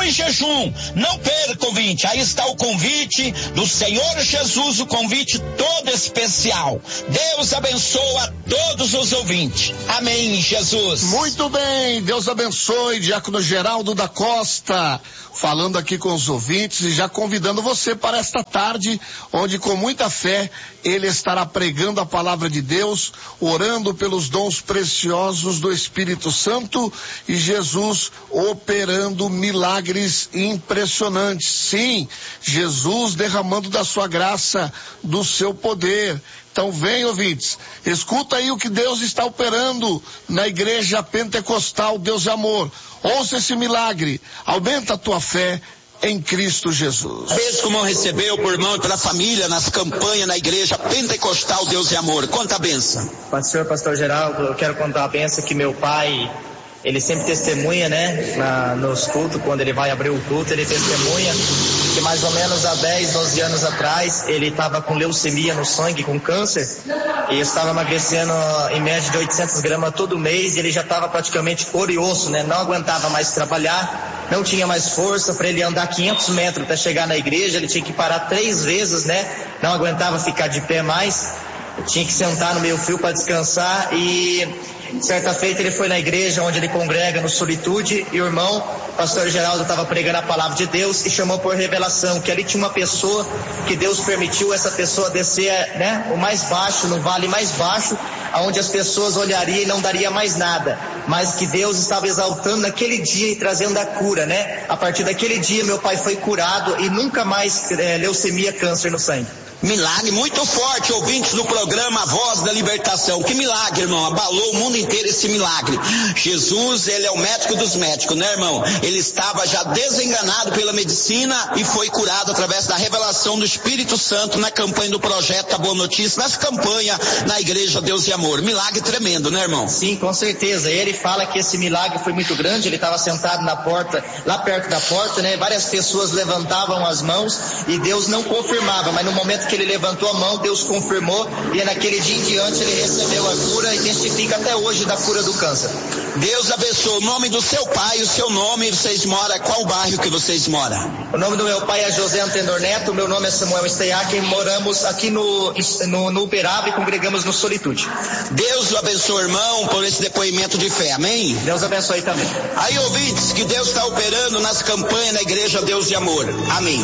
e jejum. Não perca, ouvinte, aí está o convite do Senhor Jesus, o convite todo especial. Deus abençoa a todos os ouvintes. Amém, Jesus. Muito bem, Deus abençoe, Diácono Geraldo da Costa, falando aqui com os ouvintes e já convidando você para esta tarde, onde com muita fé ele estará pregando a palavra de Deus, orando pelos dons preciosos do Espírito Santo e Jesus operando milagres impressionantes. Sim, Jesus derramando da sua graça, do seu poder. Então vem, ouvintes, escuta aí o que Deus está operando na Igreja Pentecostal Deus de Amor. Ouça esse milagre, aumenta a tua fé em Cristo Jesus. Beijo como recebeu por irmão e pela família nas campanhas na Igreja Pentecostal Deus de Amor. Conta a benção. Pastor Geraldo, eu quero contar a benção que meu pai, ele sempre testemunha, né, nos cultos, quando ele vai abrir o culto, ele testemunha que mais ou menos há 10, 12 anos atrás, ele estava com leucemia no sangue, com câncer, e estava emagrecendo em média de 800 gramas todo mês, e ele já estava praticamente couro e osso, né, não aguentava mais trabalhar, não tinha mais força para ele andar 500 metros até chegar na igreja, ele tinha que parar 3 vezes, né, não aguentava ficar de pé mais, tinha que sentar no meio fio para descansar. E certa feita ele foi na igreja onde ele congrega no Solitude, e o irmão, pastor Geraldo, estava pregando a palavra de Deus e chamou por revelação que ali tinha uma pessoa que Deus permitiu essa pessoa descer, né, o mais baixo, no vale mais baixo, aonde as pessoas olhariam e não daria mais nada, mas que Deus estava exaltando naquele dia e trazendo a cura, né? A partir daquele dia meu pai foi curado e nunca mais leucemia, câncer no sangue. Milagre muito forte, ouvintes do programa A Voz da Libertação. Que milagre, irmão, abalou o mundo inteiro esse milagre. Jesus, ele é o médico dos médicos, né, irmão? Ele estava já desenganado pela medicina e foi curado através da revelação do Espírito Santo na campanha do Projeto A Boa Notícia, nessa campanha na Igreja Deus de Amor. Milagre tremendo, né, irmão? Sim, com certeza. Ele fala que esse milagre foi muito grande, ele estava sentado na porta, lá perto da porta, né? Várias pessoas levantavam as mãos e Deus não confirmava, mas no momento que ele levantou a mão, Deus confirmou, e naquele dia em diante ele recebeu a cura e testifica até hoje da cura do câncer. Deus abençoe. O nome do seu pai, o seu nome, vocês moram, qual bairro que vocês moram? O nome do meu pai é José Antenor Neto, meu nome é Samuel Esteiaque, moramos aqui no Uberaba e congregamos no Solitude. Deus o abençoe, irmão, por esse depoimento de fé, amém? Deus abençoe também. Aí, ouvintes, que Deus está operando nas campanhas na Igreja Deus de Amor, amém.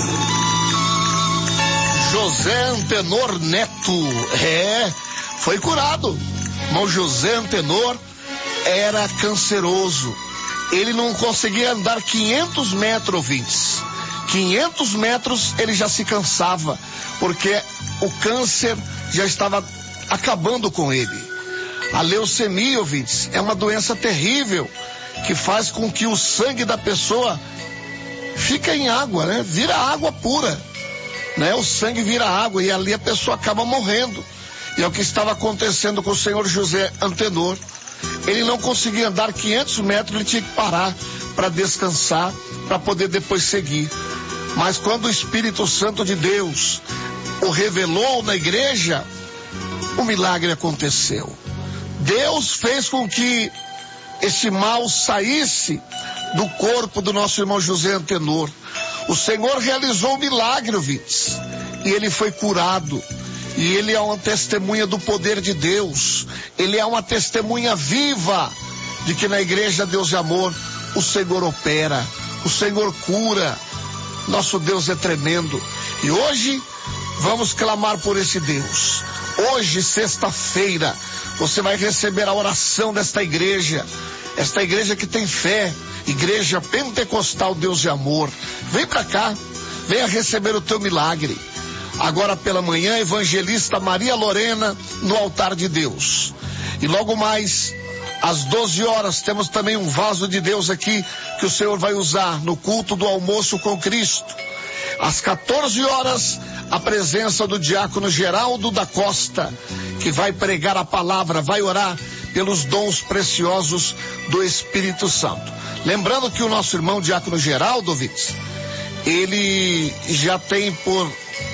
José Antenor Neto, foi curado. Irmão José Antenor era canceroso. Ele não conseguia andar 500 metros, ouvintes. 500 metros ele já se cansava, porque o câncer já estava acabando com ele. A leucemia, ouvintes, é uma doença terrível que faz com que o sangue da pessoa fique em água, né? Vira água pura. Né? O sangue vira água e ali a pessoa acaba morrendo. E é o que estava acontecendo com o senhor José Antenor. Ele não conseguia andar 500 metros, ele tinha que parar para descansar, para poder depois seguir. Mas quando o Espírito Santo de Deus o revelou na igreja, o milagre aconteceu. Deus fez com que esse mal saísse do corpo do nosso irmão José Antenor. O Senhor realizou um milagre, ouvintes, e ele foi curado. E ele é uma testemunha do poder de Deus. Ele é uma testemunha viva de que na Igreja Deus de Amor o Senhor opera, o Senhor cura. Nosso Deus é tremendo. E hoje vamos clamar por esse Deus. Hoje, sexta-feira, você vai receber a oração desta igreja. Esta igreja que tem fé, Igreja Pentecostal Deus de Amor. Vem pra cá, venha receber o teu milagre. Agora pela manhã, evangelista Maria Lorena no altar de Deus. E logo mais, às 12 horas, temos também um vaso de Deus aqui que o Senhor vai usar no culto do almoço com Cristo. Às 14 horas, a presença do diácono Geraldo da Costa, que vai pregar a palavra, vai orar pelos dons preciosos do Espírito Santo. Lembrando que o nosso irmão diácono Geraldo, ouvintes, ele já tem por,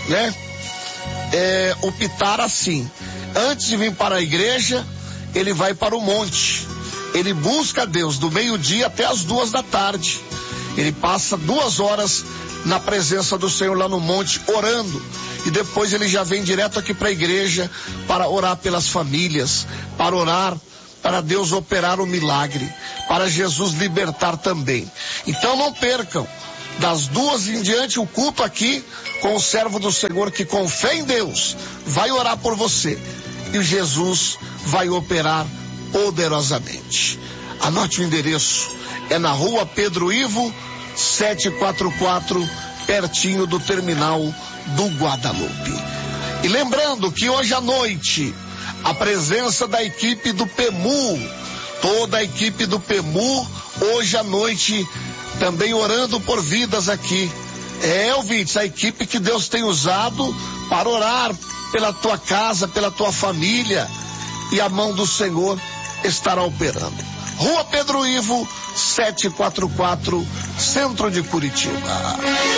optar assim. Antes de vir para a igreja, ele vai para o monte. Ele busca a Deus do meio-dia até as 2 da tarde. Ele passa 2 horas na presença do Senhor lá no monte, orando. E depois ele já vem direto aqui para a igreja para orar pelas famílias, para orar para Deus operar o milagre, para Jesus libertar também. Então não percam, das 2 em diante, o culto aqui com o servo do Senhor que com fé em Deus vai orar por você. E Jesus vai operar poderosamente. Anote o endereço, é na rua Pedro Ivo, 744, pertinho do terminal do Guadalupe. E lembrando que hoje à noite, a presença da equipe do PEMU, toda a equipe do PEMU, hoje à noite, também orando por vidas aqui. Ouvintes, a equipe que Deus tem usado para orar pela tua casa, pela tua família, e a mão do Senhor estará operando. Rua Pedro Ivo, 744, centro de Curitiba.